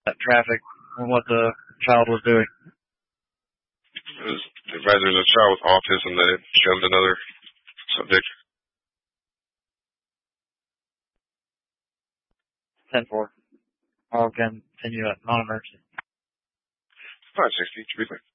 traffic and what the child was doing. Advised there's a child with autism that it shoved another subject. 10-4. I'll continue at non-emergency. 560, should be clear.